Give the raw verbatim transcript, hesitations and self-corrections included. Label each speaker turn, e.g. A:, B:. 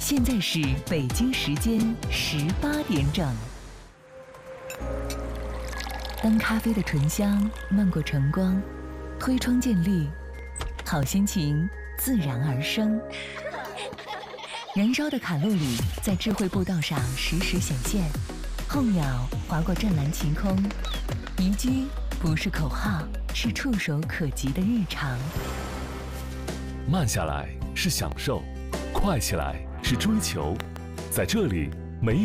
A: 现在是北京时间十八点整。当咖啡的醇香漫过晨光，推窗见绿，好心情自然而生。燃烧的卡路里在智慧步道上实时显现，候鸟划过湛蓝晴空，宜居不是口号，是触手可及的日常。
B: 慢下来是享受，快起来是追求，在这里